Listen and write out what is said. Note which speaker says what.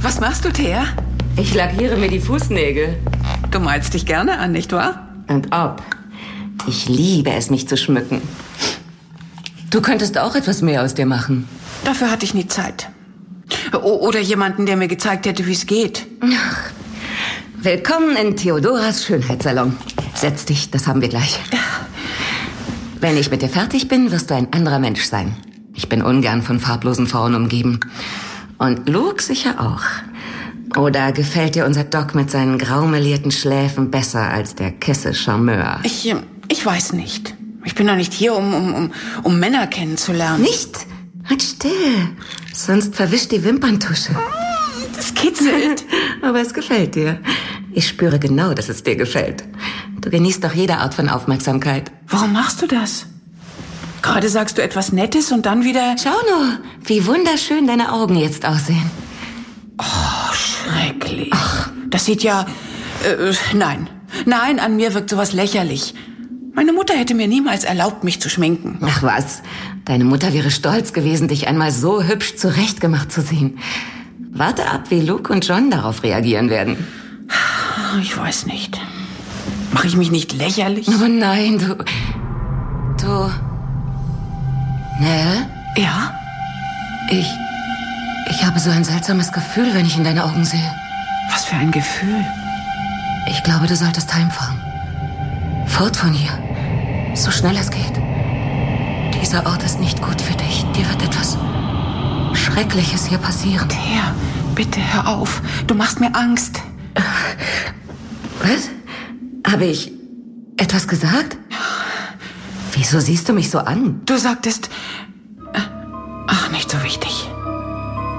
Speaker 1: Was machst du, Thea?
Speaker 2: Ich lackiere mir die Fußnägel.
Speaker 1: Du malst dich gerne an, nicht wahr?
Speaker 2: Und ob. Ich liebe es, mich zu schmücken. Du könntest auch etwas mehr aus dir machen.
Speaker 1: Dafür hatte ich nie Zeit. Oder jemanden, der mir gezeigt hätte, wie es geht.
Speaker 2: Ach. Willkommen in Theodoras Schönheitssalon. Setz dich, das haben wir gleich. Wenn ich mit dir fertig bin, wirst du ein anderer Mensch sein. Ich bin ungern von farblosen Frauen umgeben. Und Luke sicher auch. Oder gefällt dir unser Doc mit seinen graumelierten Schläfen besser als der kesse Charmeur?
Speaker 1: Ich weiß nicht. Ich bin doch nicht hier, um Männer kennenzulernen.
Speaker 2: Nicht? Halt still. Sonst verwischt die Wimperntusche.
Speaker 1: Das kitzelt.
Speaker 2: Aber es gefällt dir. Ich spüre genau, dass es dir gefällt. Du genießt doch jede Art von Aufmerksamkeit.
Speaker 1: Warum machst du das? Gerade sagst du etwas Nettes und dann wieder...
Speaker 2: Schau nur, wie wunderschön deine Augen jetzt aussehen.
Speaker 1: Oh, schrecklich. Ach. Das sieht ja... Nein. Nein, an mir wirkt sowas lächerlich. Meine Mutter hätte mir niemals erlaubt, mich zu schminken.
Speaker 2: Ach was, deine Mutter wäre stolz gewesen, dich einmal so hübsch zurechtgemacht zu sehen. Warte ab, wie Luke und John darauf reagieren werden.
Speaker 1: Ich weiß nicht. Mache ich mich nicht lächerlich?
Speaker 2: Oh nein, du... Nell?
Speaker 1: Ja?
Speaker 2: Ich habe so ein seltsames Gefühl, wenn ich in deine Augen sehe.
Speaker 1: Was für ein Gefühl?
Speaker 2: Ich glaube, du solltest heimfahren. Fort von hier. So schnell es geht. Dieser Ort ist nicht gut für dich. Dir wird etwas Schreckliches hier passieren.
Speaker 1: Thea, bitte hör auf. Du machst mir Angst.
Speaker 2: Was? Habe ich etwas gesagt? Wieso siehst du mich so an?
Speaker 1: Du sagtest... Ach, nicht so wichtig.